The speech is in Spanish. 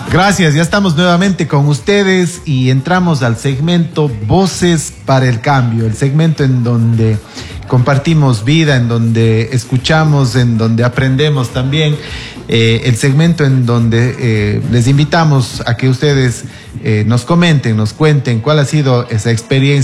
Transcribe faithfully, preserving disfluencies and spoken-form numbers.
Gracias, ya estamos nuevamente con ustedes y entramos al segmento Voces para el Cambio, el segmento en donde compartimos vida, en donde escuchamos, en donde aprendemos también, eh, el segmento en donde eh, les invitamos a que ustedes eh, nos comenten, nos cuenten cuál ha sido esa experiencia